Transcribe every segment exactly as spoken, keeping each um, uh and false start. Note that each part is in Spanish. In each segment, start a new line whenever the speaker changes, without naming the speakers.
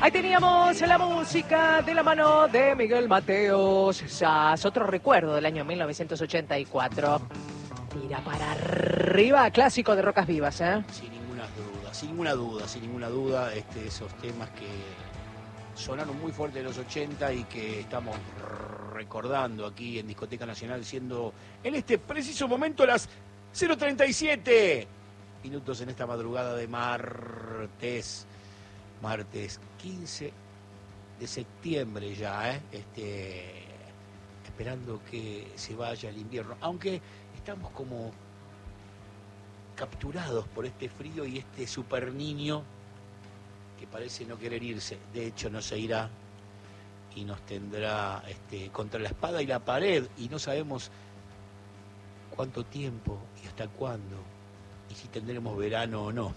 Ahí teníamos la música de la mano de Miguel Mateos Sass, otro recuerdo del año mil novecientos ochenta y cuatro. Tira para arriba, clásico de Rocas Vivas, ¿eh?
Sin ninguna duda, sin ninguna duda, sin ninguna duda, este, esos temas que sonaron muy fuerte en los ochenta y que estamos recordando aquí en Discoteca Nacional, siendo en este preciso momento las cero treinta y siete minutos en esta madrugada de martes, martes quince de septiembre ya, ¿eh? Este, esperando que se vaya el invierno, aunque estamos como capturados por este frío y este super niño que parece no querer irse. De hecho no se irá y nos tendrá este, contra la espada y la pared, y no sabemos cuánto tiempo y hasta cuándo, y si tendremos verano o no.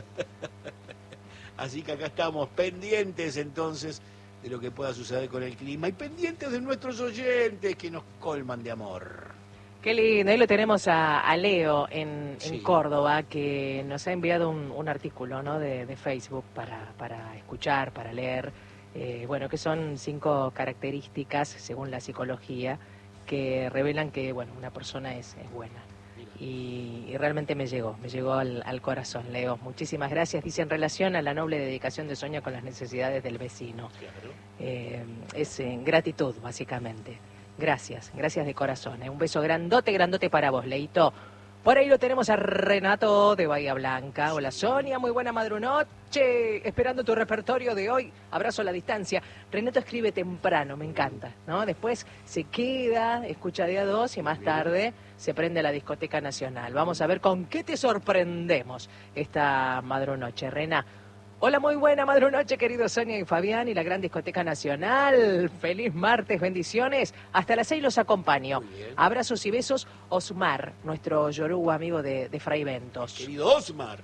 Así que acá estamos pendientes entonces de lo que pueda suceder con el clima y pendientes de nuestros oyentes que nos colman de amor.
Qué lindo, ahí lo tenemos a, a Leo en,
Sí.
en Córdoba, que nos ha enviado un, un artículo, ¿no? de, de Facebook para, para escuchar, para leer, eh, bueno, que son cinco características, según la psicología, que revelan que, bueno, una persona es, es buena. Y, y realmente me llegó, me llegó al, al corazón, Leo. Muchísimas gracias. Dice, en relación a la noble dedicación de Sonia con las necesidades del vecino.
Claro.
Eh, es en gratitud, básicamente. Gracias, gracias de corazón. ¿eh? Un beso grandote, grandote para vos, Leito. Por ahí lo tenemos a Renato de Bahía Blanca. Hola, Sonia, muy buena madrunoche. Esperando tu repertorio de hoy. Abrazo a la distancia. Renato escribe temprano, me encanta, ¿no? Después se queda, escucha de a dos y más tarde se prende la Discoteca Nacional. Vamos a ver con qué te sorprendemos esta madrunoche, Rena. Hola, muy buena madrunoche, queridos Sonia y Fabián y la gran Discoteca Nacional. Feliz martes, bendiciones. Hasta las seis los acompaño. Abrazos y besos, Osmar, nuestro yoruba amigo de, de Fray Ventos.
Querido Osmar.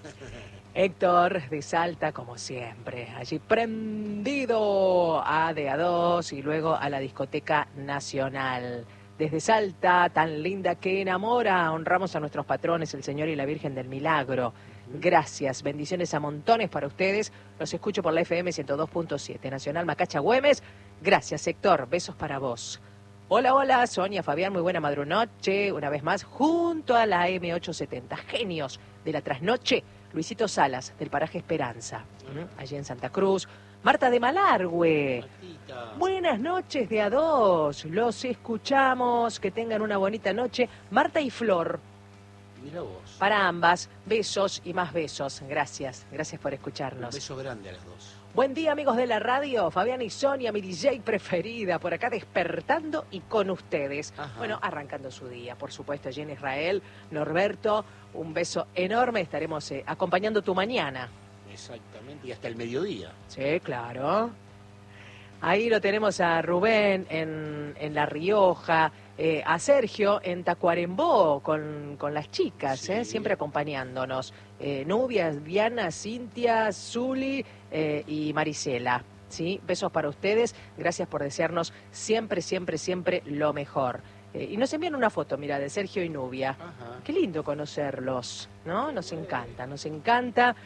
Héctor de Salta, como siempre, allí prendido a de a dos y luego a la Discoteca Nacional. Desde Salta, tan linda que enamora, honramos a nuestros patrones, el Señor y la Virgen del Milagro. Gracias, bendiciones a montones para ustedes. Los escucho por la F M ciento dos punto siete, Nacional Macacha Güemes. Gracias, Héctor, besos para vos. Hola, hola, Sonia, Fabián, muy buena madrunoche. Una vez más, junto a la M ochocientos setenta. Genios de la trasnoche, Luisito Salas, del paraje Esperanza, ¿Mm? allí en Santa Cruz. Marta de Malargüe.
Martita.
Buenas noches de a dos. Los escuchamos. Que tengan una bonita noche. Marta y Flor.
Mira vos.
Para ambas, besos y más besos. Gracias, gracias por
Un
escucharnos.
beso grande a las dos.
Buen día, amigos de la radio. Fabián y Sonia, mi D J preferida, por acá despertando y con ustedes.
Ajá.
Bueno, arrancando su día, por supuesto, allí en Israel. Norberto, un beso enorme. Estaremos eh, acompañando tu mañana.
Exactamente, y hasta el mediodía.
Sí, claro. Ahí lo tenemos a Rubén en, en La Rioja, eh, a Sergio en Tacuarembó con, con las chicas,
Sí.
eh, siempre acompañándonos. Eh, Nubia, Diana, Cintia, Zuli eh, y Marisela. ¿Sí? Besos para ustedes, gracias por desearnos siempre, siempre, siempre lo mejor. Eh, y nos envían una foto, mira, de Sergio y Nubia.
Ajá.
Qué lindo conocerlos, ¿no? Nos encanta, nos encanta.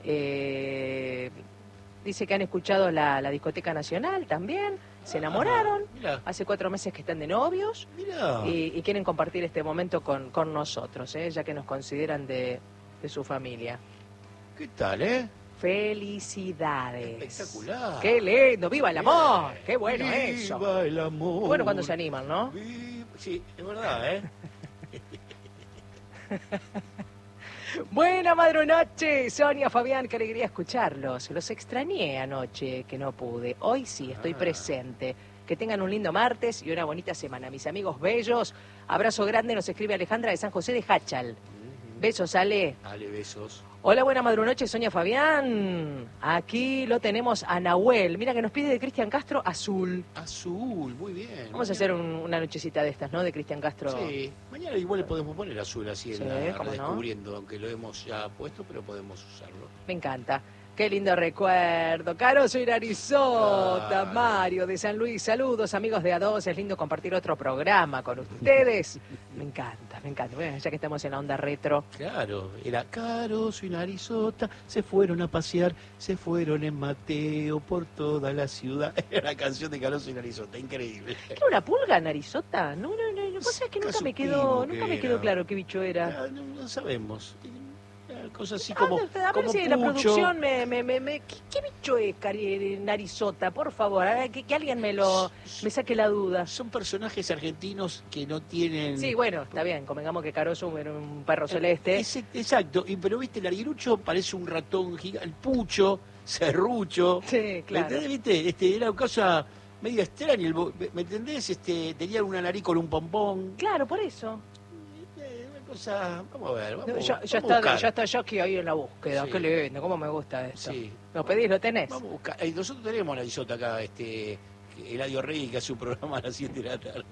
Eh, dice que han escuchado la, la Discoteca Nacional también, se enamoraron,
Mira,
hace cuatro meses que están de novios
mira.
y, y quieren compartir este momento con, con nosotros, ¿eh? Ya que nos consideran de, de su familia.
¿Qué tal, eh?
Felicidades.
Espectacular.
Qué lindo, viva el amor, qué bueno
Viva
eso.
el amor.
Qué bueno cuando se animan, ¿no?
Viva- Sí, es verdad, ¿eh?
Buena madrunoche, Sonia, Fabián, qué alegría escucharlos. Los extrañé anoche, que no pude. Hoy sí, estoy
Ah.
presente. Que tengan un lindo martes y una bonita semana. Mis amigos bellos, abrazo grande, nos escribe Alejandra de San José de Hachal. Besos, Ale.
Dale, besos.
Hola, buena madrunoche, Sonia, Fabián. Aquí lo tenemos a Nahuel. Mira que nos pide de Cristian Castro, Azul.
Azul, muy bien.
Vamos a hacer un- una nochecita de estas, ¿no? De Cristian Castro.
Sí, mañana igual le podemos poner azul así
Sí,
en la
cómo no.
redescubriendo, aunque lo hemos ya puesto, pero podemos usarlo.
Me encanta. Qué lindo recuerdo. Caroso y Narizota,
Ah.
Mario de San Luis. Saludos, amigos de A dos. Es lindo compartir otro programa con ustedes. Me encanta, me encanta. Bueno, ya que estamos en la onda retro.
Claro, era Caroso y Narizota, se fueron a pasear, se fueron en Mateo por toda la ciudad. Era la canción de Caroso y Narizota, increíble.
¿Qué era una pulga, Narizota? No, no, no. Vos sabés que nunca me quedó,
Supimos
nunca
que
me quedó
era.
claro qué bicho era.
Ah, No, no sabemos. Era cosas así
Ah,
como,
a ver
como
si la
Pucho.
producción me, me, me, me- ¿qué, qué bicho es Cari- Narizota? Por favor, a ver, que, que alguien me lo me saque la duda.
Son personajes argentinos que no tienen...
Sí, bueno, está bien, convengamos que Caroso era un perro celeste.
Ese- exacto, y, pero viste, el arguirucho parece un ratón gigante, el Pucho, Serrucho.
Sí, claro.
¿Me entendés? ¿Viste? Este, era una cosa medio extraña, el bo- ¿me entendés? Este, tenía una nariz con un pompón.
Claro, por eso.
Eh, Una cosa, vamos a ver, vamos,
No,
vamos
ya,
a
ya está,
buscar.
ya está Jackie ahí en la búsqueda.
Sí.
Qué lindo, cómo me gusta esto.
Sí.
¿Lo pedís, lo tenés?
Vamos a buscar. Eh, nosotros tenemos la isota acá, este, Eladio Rey, que hace un programa a las siete de la tarde.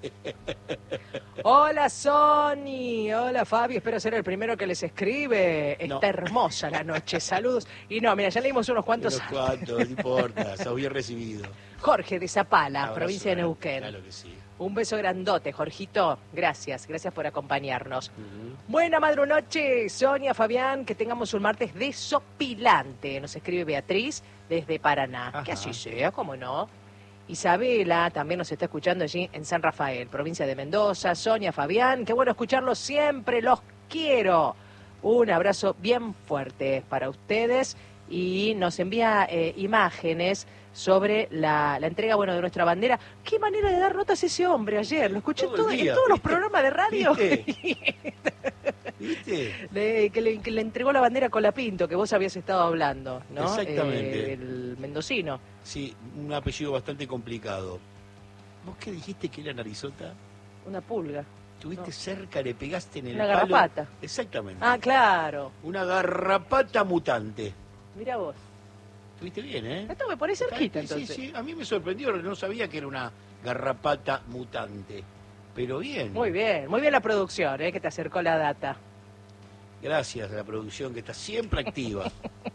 Hola, Sony. Hola, Fabi. Espero ser el primero que les escribe. Está
No.
hermosa la noche. Saludos. Y no, mira, ya leímos unos cuantos.
Unos cuantos, no importa, sos bien recibido.
Jorge de Zapala,
Abrazo
provincia de
grande,
Neuquén.
Claro que sí.
Un beso grandote, Jorgito. Gracias, gracias por acompañarnos.
Ujú.
Buena madrunoche, Sonia, Fabián, que tengamos un martes desopilante. Nos escribe Beatriz desde Paraná.
Ajá.
Que así sea, cómo no. Isabela también nos está escuchando allí en San Rafael, provincia de Mendoza. Sonia, Fabián, qué bueno escucharlos siempre, los quiero. Un abrazo bien fuerte para ustedes y nos envía eh, imágenes sobre la, la entrega, bueno, de nuestra bandera. Qué manera de dar notas ese hombre ayer. Lo escuché
Todo el
todo-
día,
en todos los
¿viste?
programas de radio.
¿Viste? ¿Viste?
Le- que, le, que le entregó la bandera a Colapinto, que vos habías estado hablando, ¿no?
Exactamente.
Eh, el mendocino.
Sí, un apellido bastante complicado. ¿Vos qué dijiste que era Narizota?
Una pulga.
Estuviste
No.
cerca, le pegaste en el
Una
palo.
garrapata.
Exactamente.
Ah, claro.
Una garrapata mutante.
Mira vos.
Estuviste bien, ¿eh?
Esto me pone cerquita,
Sí,
entonces.
sí, a mí me sorprendió, no sabía que era una garrapata mutante. Pero bien.
Muy bien, muy bien la producción, ¿eh? Que te acercó la data.
Gracias a la producción que está siempre activa.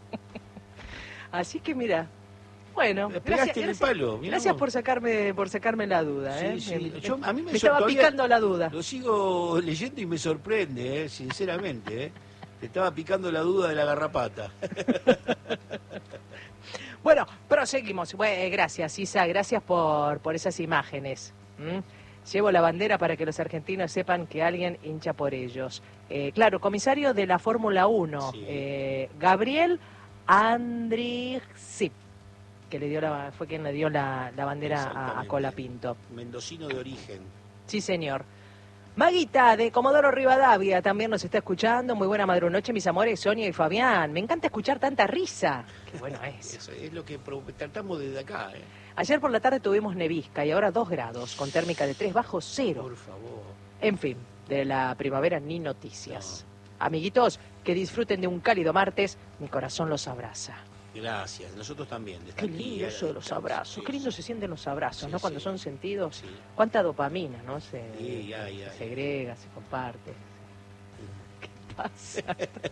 Así que mira. Bueno,
Le
gracias,
pegaste en el
gracias,
palo, mirá
gracias
vos.
por sacarme por sacarme la duda, ¿eh?
Sí, sí.
Me-
Yo- a mí me
me
sor-
estaba
todavía-
picando la duda.
Lo sigo leyendo y me sorprende, ¿eh? Sinceramente. ¿eh? Te estaba picando la duda de la garrapata.
Bueno, proseguimos. Bueno, eh, gracias, Isa, gracias por, por esas imágenes. ¿Mm? Llevo la bandera para que los argentinos sepan que alguien hincha por ellos. Eh, claro, comisario de la Fórmula uno,
Sí.
eh, Gabriel Andrixip, que le dio la, fue quien le dio la, la bandera a, a
Exactamente.
Colapinto.
Mendocino de origen.
Sí, señor. Maguita, de Comodoro Rivadavia, también nos está escuchando. Muy buena madrunoche, mis amores, Sonia y Fabián. Me encanta escuchar tanta risa. Qué bueno es.
Eso es lo que pro- tratamos desde acá. ¿eh?
Ayer por la tarde tuvimos nevisca y ahora dos grados, con térmica de tres bajo cero.
Por favor.
En fin, de la primavera ni noticias. Amiguitos, que disfruten de un cálido martes. Mi corazón los abraza.
Gracias. Nosotros también. desde
Qué
aquí,
lindo eso de los
agradecemos.
abrazos.
Sí,
Qué lindo
sí.
se sienten los abrazos,
Sí,
¿no? Cuando
sí.
son sentidos.
Sí.
Cuánta dopamina, ¿no? Se,
Sí, ay, ay.
se segrega, se comparte. ¿Qué pasa?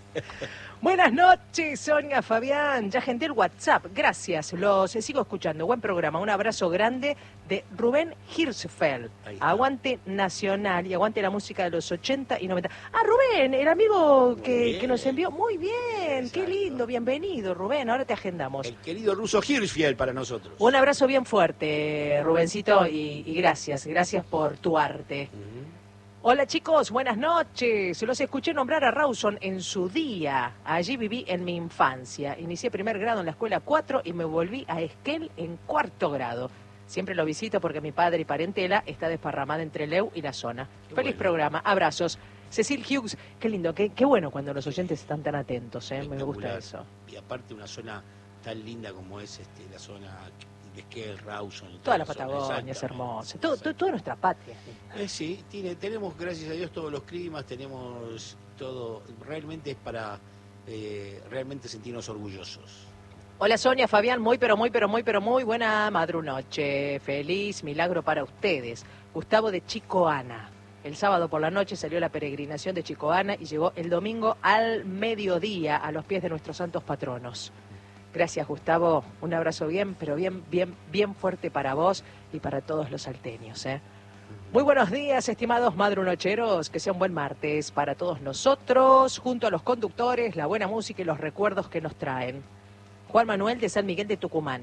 Buenas noches, Sonia, Fabián. Ya agendé el WhatsApp. Gracias. Los sigo escuchando. Buen programa. Un abrazo grande de Rubén Hirschfeld.
Ahí está.
Aguante nacional y aguante la música de los ochenta y noventa. Ah, Rubén, el amigo
Muy
que,
bien.
que nos envió. Muy bien. Qué
Exacto.
lindo. Bienvenido, Rubén. Ahora te agendamos.
El querido ruso Hirschfeld para nosotros.
Un abrazo bien fuerte, Rubencito, y, y gracias. Gracias por tu arte.
Ujú.
Hola chicos, buenas noches. Los escuché nombrar a Rawson en su día. Allí viví en mi infancia. Inicié primer grado en la escuela cuatro y me volví a Esquel en cuarto grado. Siempre lo visito porque mi padre y parentela está desparramada entre Leu y la zona.
Qué
Feliz
bueno.
programa, abrazos. Cecil Hughes, qué lindo, qué, qué bueno cuando los oyentes están tan atentos, ¿eh? Me gusta
Espectacular.
eso.
Y aparte una zona tan linda como es este, la zona de Esquel, Rawson. y
Toda la
zona.
Patagonia es
Exactamente.
hermosa. Todo, todo- toda nuestra patria.
Eh, sí, tiene, tenemos, gracias a Dios, todos los climas, tenemos todo, realmente es para eh, realmente sentirnos orgullosos.
Hola Sonia, Fabián, muy pero muy pero muy pero muy buena madrunoche. Feliz milagro para ustedes. Gustavo de Chicoana. El sábado por la noche salió la peregrinación de Chicoana y llegó el domingo al mediodía a los pies de nuestros santos patronos. Gracias, Gustavo. Un abrazo bien, pero bien, bien, bien fuerte para vos y para todos los salteños, ¿eh? Muy buenos días, estimados madrunocheros, que sea un buen martes para todos nosotros, junto a los conductores, la buena música y los recuerdos que nos traen. Juan Manuel de San Miguel de Tucumán.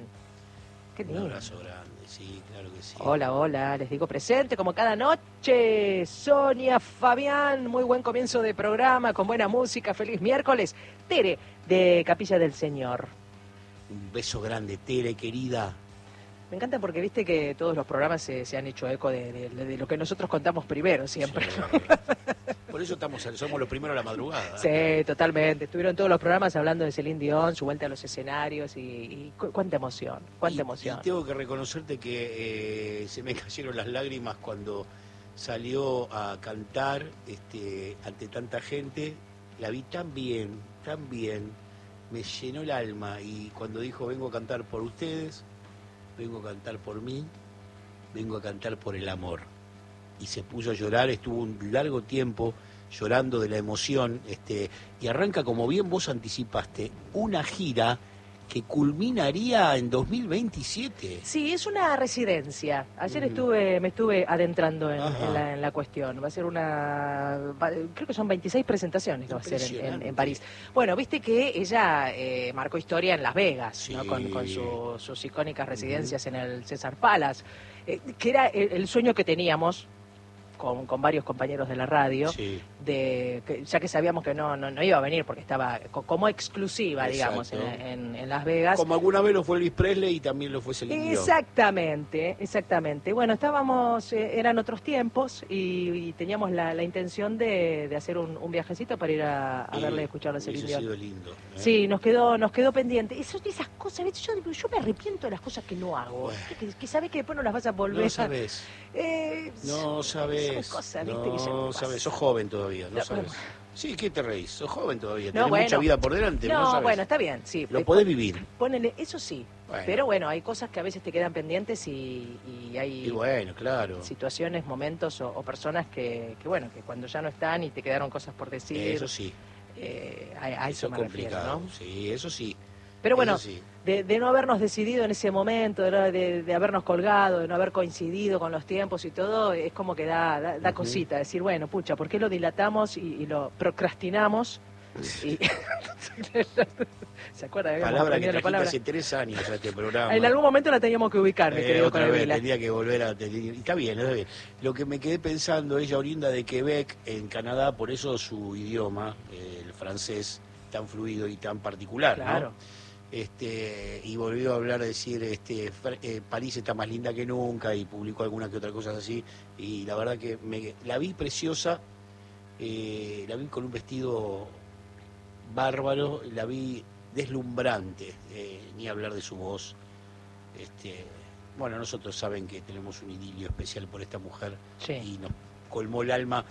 Qué lindo.
Un abrazo grande, sí, claro que sí.
Hola, hola, les digo presente como cada noche. Sonia, Fabián, muy buen comienzo de programa, con buena música, feliz miércoles. Tere, de Capilla del Señor.
Un beso grande, Tere, querida.
Me encanta porque viste que todos los programas se, se han hecho eco de, de, de lo que nosotros contamos primero siempre.
Sí. Por eso estamos, somos los primeros a la madrugada.
Sí, totalmente. Estuvieron todos los programas hablando de Celine Dion, su vuelta a los escenarios y, y cu cuánta emoción, cuánta
y,
emoción.
Y tengo que reconocerte que eh, se me cayeron las lágrimas cuando salió a cantar este, ante tanta gente. La vi tan bien, tan bien, me llenó el alma y cuando dijo vengo a cantar por ustedes, vengo a cantar por mí, vengo a cantar por el amor. Y se puso a llorar, estuvo un largo tiempo llorando de la emoción, este, y arranca, como bien vos anticipaste, una gira que culminaría en dos mil veintisiete.
Sí, es una residencia. Ayer
Mm.
estuve, me estuve adentrando en,
Ajá.
en, la, en la cuestión. Va a ser una, va- creo que son veintiséis presentaciones que va a ser en, en- en
Impresionante.
París. Bueno, viste que ella eh, marcó historia en Las Vegas,
Sí.
¿no? con, con su- sus icónicas residencias en el César Palace, eh, que era el, el sueño que teníamos con, con varios compañeros de la radio,
Sí.
de que, ya que sabíamos que no, no, no iba a venir porque estaba co- como exclusiva, digamos, en,
Exacto.
en- en Las Vegas.
Como alguna vez lo fue Elvis Presley y también lo fue Celine Dion.
Exactamente, exactamente. Bueno, estábamos, eh, eran otros tiempos y, y teníamos la, la intención de, de hacer un, un viajecito para ir a, a
Y
verle y escucharle a Celine
hubiese
Dion.
sido lindo. ¿eh?
Sí, nos quedó, nos quedó pendiente. Eso, esas cosas, ¿viste? Yo, digo, yo me arrepiento de las cosas que no hago.
Bueno.
Que, que sabes que después no las vas a volver
No
a...
sabes,
Eh,
no sabes,
son cosas, ¿viste? que ya
no
pasan.
sabes, sos joven todavía, no
No,
sabes.
pero-
Sí, ¿qué te reís? Sos joven todavía,
No,
tenés
bueno.
mucha vida por delante,
No,
no sabes.
bueno, está bien, sí.
Lo
Eh,
podés
pon-
vivir.
Ponele, eso sí.
Bueno.
Pero bueno, hay cosas que a veces te quedan pendientes y, y hay...
Y bueno, claro.
situaciones, momentos o, o personas que, que, bueno, que cuando ya no están y te quedaron cosas por decir,
Eso sí,
eh, a, a
eso
eso
es
me refiero,
complicado.
¿no?
Sí, eso sí.
Pero bueno,
Eso sí.
de, de no habernos decidido en ese momento, de, no- de- de habernos colgado, de no haber coincidido con los tiempos y todo, es como que da, da, da
Ujú.
cosita, decir, bueno, pucha, ¿por qué lo dilatamos y, y lo procrastinamos? Y... ¿Se acuerda? Habíamos
Palabra que
aprendido la
trajiste
palabra.
hace tres años a este programa.
En algún momento la teníamos que ubicar, mi
Eh,
querido
otra vez
Corevila.
tendría que volver a... y está bien, está bien. Lo que me quedé pensando, ella oriunda de Quebec, en Canadá, por eso su idioma, eh, el francés, tan fluido y tan particular, ¿no?
Claro.
Este, y volvió a hablar, decir, este, Fr- eh, París está más linda que nunca, y publicó alguna que otra cosa así, y la verdad que me, la vi preciosa, eh, la vi con un vestido bárbaro, la vi deslumbrante, eh, ni hablar de su voz. Este, bueno, nosotros saben que tenemos un idilio especial por esta mujer,
Sí.
y nos colmó el alma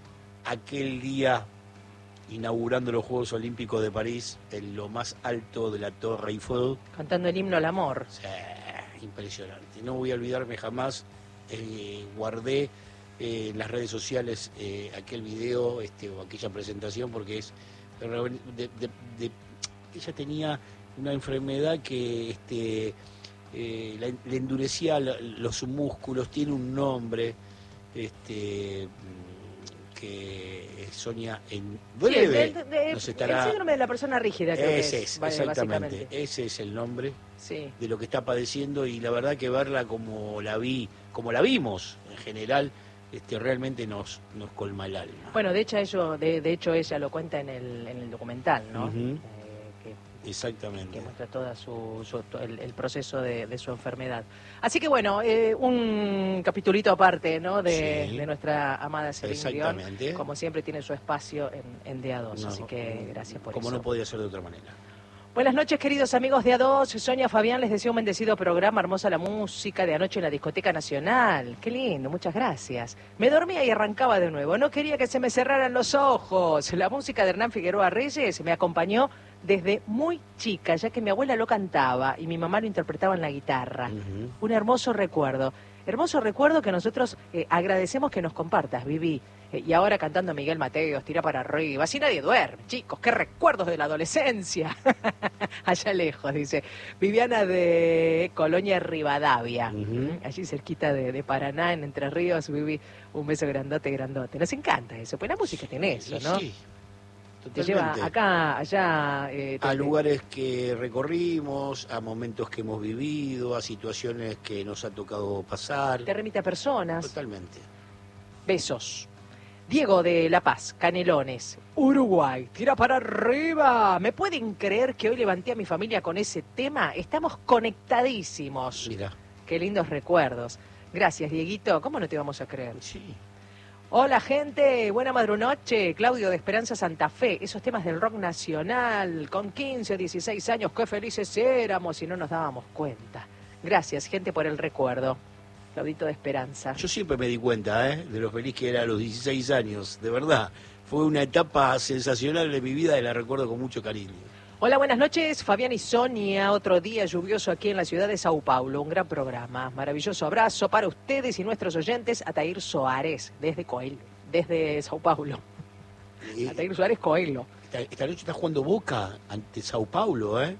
aquel día inaugurando los Juegos Olímpicos de París en lo más alto de la Torre Eiffel.
Cantando el himno al amor.
O sea, impresionante. No voy a olvidarme jamás, eh, guardé eh, en las redes sociales eh, aquel video este, o aquella presentación porque es de, de- de- de- ella tenía una enfermedad que este, eh, la- le endurecía la- los músculos, tiene un nombre este, mm, que Sonia en breve
Sí, el, el-
nos
el
estará...
síndrome de la persona rígida, creo que
Ese
es,
es,
va-
exactamente,
básicamente.
ese es el nombre
Sí.
de lo que está padeciendo y la verdad que verla como la vi, como la vimos en general, este, realmente nos, nos colma el alma.
Bueno, de hecho, ello, de, de hecho ella lo cuenta en el, en el documental, ¿no?
Ujú.
Eh, que,
Exactamente.
que muestra todo su, su- to- el, el proceso de, de su enfermedad. Así que bueno, eh, un capitulito aparte, ¿no? De,
Sí.
de nuestra amada Celine Dion.
Exactamente.
Como siempre tiene su espacio en, en D A dos,
No,
así que gracias por
como
eso.
no podía ser de otra manera.
Buenas noches, queridos amigos de A dos. Sonia Fabián les deseo un bendecido programa, hermosa la música de anoche en la Discoteca Nacional. Qué lindo, muchas gracias. Me dormía y arrancaba de nuevo. No quería que se me cerraran los ojos. La música de Hernán Figueroa Reyes me acompañó desde muy chica, ya que mi abuela lo cantaba y mi mamá lo interpretaba en la guitarra. Uh-huh. Un hermoso recuerdo. Hermoso recuerdo que nosotros eh, agradecemos que nos compartas, Vivi. Eh, y ahora cantando Miguel Mateos, tira para arriba. Así nadie duerme, chicos. Qué recuerdos de la adolescencia. Allá lejos, dice. Viviana de Colonia Rivadavia. Uh-huh. Allí cerquita de, de Paraná, en Entre Ríos. Vivi, un beso grandote, grandote. Nos encanta eso. Pues la música tiene eso, ¿no?
Sí.
Te lleva acá, allá... Eh, te,
a lugares que recorrimos, a momentos que hemos vivido, a situaciones que nos ha tocado pasar.
Te remite a personas.
Totalmente.
Besos. Diego de La Paz, Canelones, Uruguay. Tira para arriba. ¿Me pueden creer que hoy levanté a mi familia con ese tema? Estamos conectadísimos.
Mira.
Qué lindos recuerdos. Gracias, Dieguito. ¿Cómo no te vamos a creer?
Sí.
Hola gente, buena madrunoche, Claudio de Esperanza Santa Fe, esos temas del rock nacional, con quince o dieciséis años, qué felices éramos y no nos dábamos cuenta. Gracias gente por el recuerdo, Claudito de Esperanza.
Yo siempre me di cuenta ¿eh? de lo feliz que era a los dieciséis años, de verdad, fue una etapa sensacional de mi vida y la recuerdo con mucho cariño.
Hola, buenas noches, Fabián y Sonia, otro día lluvioso aquí en la ciudad de Sao Paulo, un gran programa, maravilloso abrazo para ustedes y nuestros oyentes, Atair Soares, desde Coelho, desde Sao Paulo, eh, Atair Soares Coelho.
Esta, esta noche está jugando Boca ante Sao Paulo, ¿eh?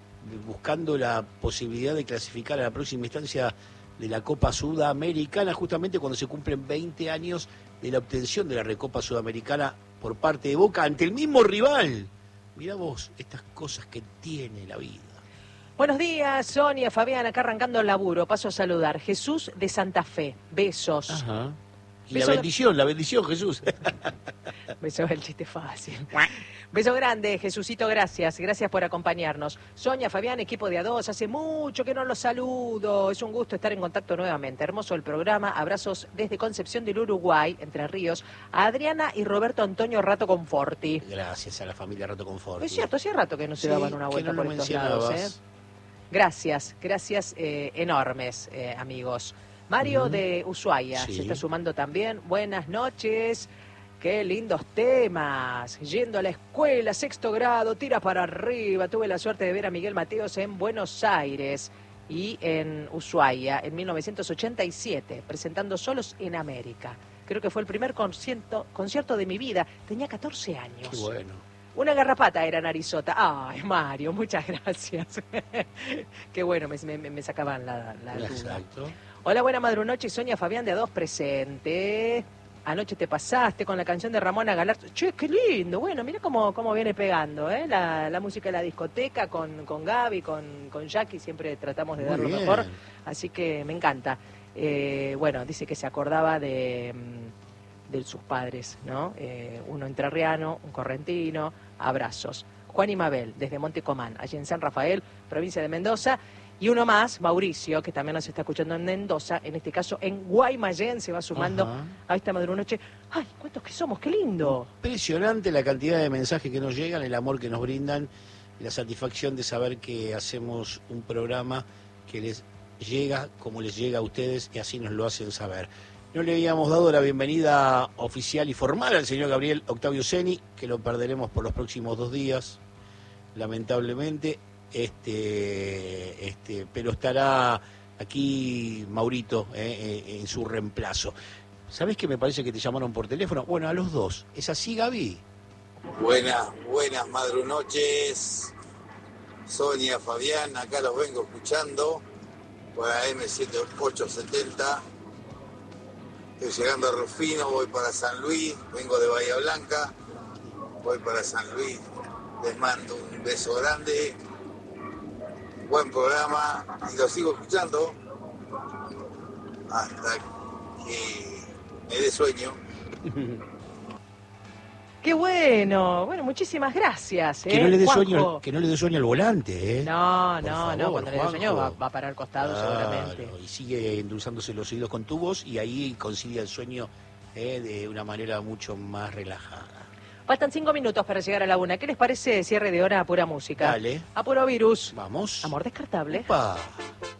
buscando la posibilidad de clasificar a la próxima instancia de la Copa Sudamericana, justamente cuando se cumplen veinte años de la obtención de la Recopa Sudamericana por parte de Boca ante el mismo rival. Mirá vos, estas cosas que tiene la vida.
Buenos días, Sonia, Fabián, acá arrancando el laburo. Paso a saludar. Jesús de Santa Fe. Besos.
Ajá. Y
Beso...
la bendición, la bendición, Jesús.
Beso, el chiste fácil. Beso grande, Jesucito, gracias. Gracias por acompañarnos. Sonia, Fabián, equipo de A dos, hace mucho que no los saludo. Es un gusto estar en contacto nuevamente. Hermoso el programa. Abrazos desde Concepción del Uruguay, Entre Ríos, a Adriana y Roberto Antonio Rato Conforti.
Gracias a la familia Rato Conforti.
Es cierto, hacía rato que no se
sí,
daban una vuelta
no
por estos lados. ¿eh? Gracias, gracias eh, enormes, eh, amigos. Mario uh-huh. de Ushuaia sí. se está sumando también. Buenas noches. Qué lindos temas. Yendo a la escuela, sexto grado, tira para arriba. Tuve la suerte de ver a Miguel Mateos en Buenos Aires y en Ushuaia en mil novecientos ochenta y siete, presentando Solos en América. Creo que fue el primer concierto, concierto de mi vida. Tenía catorce años.
Qué bueno.
Una garrapata era Narizota. Ay, Mario, muchas gracias. Qué bueno, me, me, me sacaban la, la duda.
Exacto.
Hola, buena madrunoche, Sonia Fabián de A dos presente. Anoche te pasaste con la canción de Ramona Galarza. Che, qué lindo. Bueno, mira cómo, cómo viene pegando, ¿eh? La, la música de la discoteca con, con Gaby, con, con Jackie. Siempre tratamos de dar lo mejor. Así que me encanta. Eh, bueno, dice que se acordaba de, de sus padres, ¿no? Eh, uno entrerriano, un correntino. Abrazos. Juan y Mabel, desde Monte Comán, allí en San Rafael, provincia de Mendoza. Y uno más, Mauricio, que también nos está escuchando en Mendoza, en este caso en Guaymallén, se va sumando Ajá. a esta madrunoche. ¡Ay, cuántos que somos! ¡Qué lindo!
Impresionante la cantidad de mensajes que nos llegan, el amor que nos brindan, la satisfacción de saber que hacemos un programa que les llega como les llega a ustedes y así nos lo hacen saber. No le habíamos dado la bienvenida oficial y formal al señor Gabriel Octavio Ceni, que lo perderemos por los próximos dos días, lamentablemente. Este, este, pero estará aquí Maurito eh, eh, en su reemplazo. ¿Sabés que me parece que te llamaron por teléfono? Bueno, a los dos. ¿Es así, Gaby?
Buenas, buenas madrunoches. Sonia, Fabián, acá los vengo escuchando por A M setenta y ocho setenta. Estoy llegando a Rufino, voy para San Luis, vengo de Bahía Blanca, voy para San Luis. Les mando un beso grande. Buen programa y lo sigo escuchando hasta que me dé sueño.
Qué bueno, bueno, muchísimas gracias. ¿eh?
Que no le dé sueño, que no le dé sueño al volante, ¿eh?
No, no, favor, no, cuando Juanjo. le dé sueño va, va a parar al costado claro, seguramente.
Y sigue endulzándose los oídos con tubos y ahí concilia el sueño eh, de una manera mucho más relajada.
Faltan cinco minutos para llegar a la una. ¿Qué les parece cierre de hora a pura música?
Dale.
A puro virus.
Vamos.
Amor descartable.
Opa.